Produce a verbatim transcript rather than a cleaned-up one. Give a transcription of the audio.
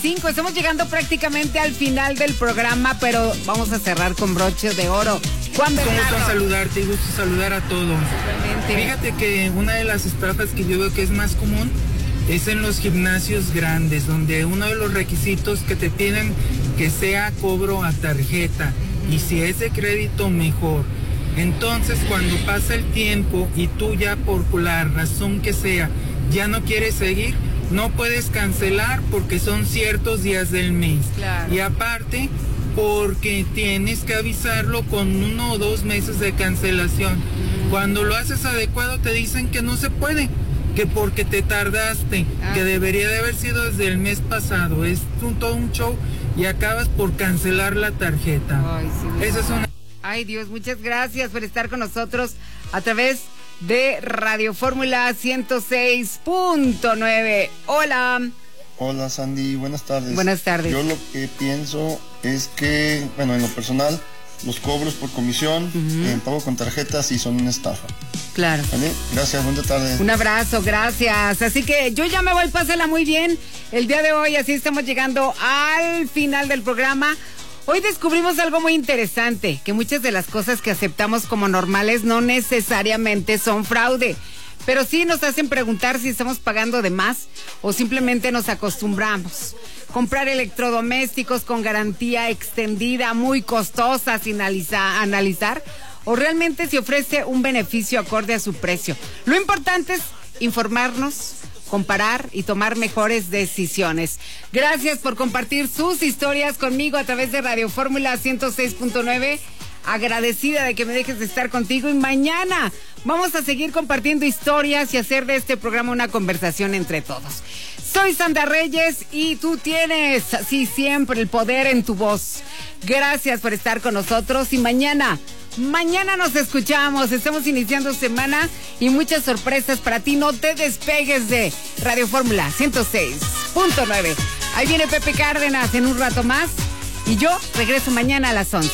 Cinco, estamos llegando prácticamente al final del programa, pero vamos a cerrar con broche de oro. Juan Bernardo. Gusto saludarte y gusto saludar a todos. Realmente. Fíjate que una de las estafas que yo veo que es más común es en los gimnasios grandes, donde uno de los requisitos que te piden que sea cobro a tarjeta, y si es de crédito mejor. Entonces cuando pasa el tiempo y tú ya por la razón que sea ya no quieres seguir, no puedes cancelar porque son ciertos días del mes. Claro. Y aparte, porque tienes que avisarlo con uno o dos meses de cancelación. Mm. Cuando lo haces adecuado te dicen que no se puede, que porque te tardaste, ah. que debería de haber sido desde el mes pasado. Es un, todo un show y acabas por cancelar la tarjeta. Ay, sí, Esa es una... Ay, Dios, muchas gracias por estar con nosotros a través de Radio Fórmula ciento seis punto nueve. Hola. Hola, Sandy, buenas tardes. Buenas tardes. Yo lo que pienso es que, bueno, en lo personal, los cobros por comisión, uh-huh. en pago con tarjetas, sí son una estafa. Claro. ¿Vale? Gracias, buena tarde. Un abrazo, gracias. Así que yo ya me voy, pásala muy bien el día de hoy, así estamos llegando al final del programa. Hoy descubrimos algo muy interesante, que muchas de las cosas que aceptamos como normales no necesariamente son fraude, pero sí nos hacen preguntar si estamos pagando de más o simplemente nos acostumbramos. Comprar electrodomésticos con garantía extendida, muy costosa, sin analiza, analizar, o realmente si ofrece un beneficio acorde a su precio. Lo importante es informarnos, comparar y tomar mejores decisiones. Gracias por compartir sus historias conmigo a través de Radio Fórmula ciento seis punto nueve. Agradecida de que me dejes de estar contigo, y mañana vamos a seguir compartiendo historias y hacer de este programa una conversación entre todos. Soy Sandra Reyes y tú tienes, así siempre, el poder en tu voz. Gracias por estar con nosotros y mañana Mañana nos escuchamos, estamos iniciando semana y muchas sorpresas para ti. No te despegues de Radio Fórmula ciento seis punto nueve. Ahí viene Pepe Cárdenas en un rato más y yo regreso mañana a las once.